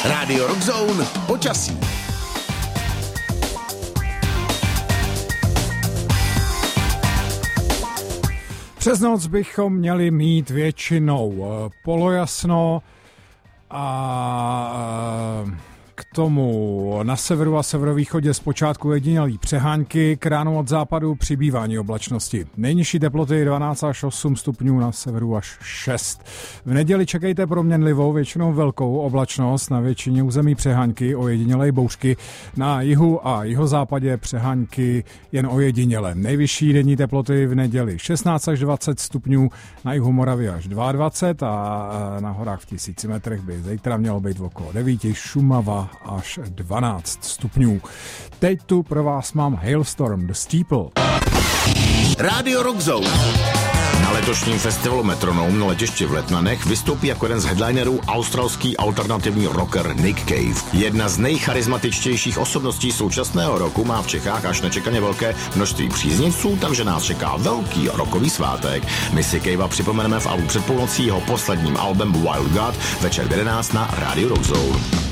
Radio Rock Zone počasí. Přes noc bychom měli mít většinou polojasno a k tomu na severu a severovýchodě zpočátku ojedinělý přehánky, k ránu od západu přibývání oblačnosti. Nejnižší teploty 12 až 8 stupňů, na severu až 6. V neděli čekejte proměnlivou, většinou velkou oblačnost, na většině území přehánky, ojedinělé bouřky, na jihu a jihozápadě přehánky jen ojedinělé. Nejvyšší denní teploty v neděli 16 až 20 stupňů, na jihu Moravy až 22 a na horách v 1000 metrech by zítra mělo být okolo 9, Šumava až 12 stupňů. Teď tu pro vás mám Hailstorm, The Steeple. Radio Rock Zone. Na letošním festivalu Metronom na letišti v Letnanech vystoupí jako jeden z headlinerů australský alternativní rocker Nick Cave. Jedna z nejcharizmatičtějších osobností současného roku má v Čechách až nečekaně velké množství příznivců, takže nás čeká velký rockový svátek. My si Cavea připomeneme v albu před půlnocí jeho posledním albem Wild God večer v 11 na Radio Rock Zone.